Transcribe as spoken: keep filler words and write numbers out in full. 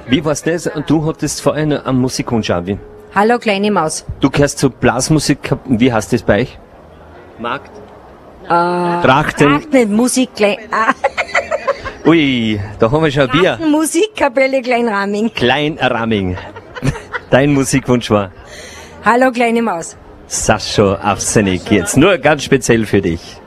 Wie war's das? Und du hattest vorhin einen Musikwunsch, Avi. Hallo, kleine Maus. Du gehörst zur Blasmusik, wie heißt das bei euch? Markt? Äh, Trachten. Trachten, Musik, klein, ah, Ui, da haben wir schon ein Bier. Trachten, Musikkapelle, Kleinraming. Kleinramming. Dein Musikwunsch war Hallo, kleine Maus. Sascha Arsenik. Jetzt nur ganz speziell für dich.